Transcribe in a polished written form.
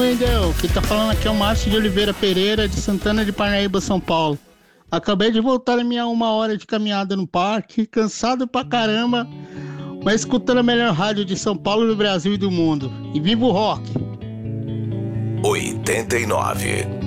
Wendel. Quem tá falando aqui é o Márcio de Oliveira Pereira, de Santana de Parnaíba, São Paulo. Acabei de voltar da minha 1 hora de caminhada no parque, cansado pra caramba, mas escutando a melhor rádio de São Paulo, do Brasil e do mundo. E viva o rock! 89.